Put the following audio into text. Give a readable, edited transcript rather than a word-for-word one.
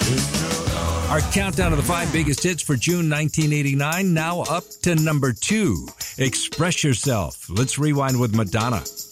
Our countdown of the 5 biggest hits for June 1989, now up to number 2. Express Yourself. Let's rewind with Madonna.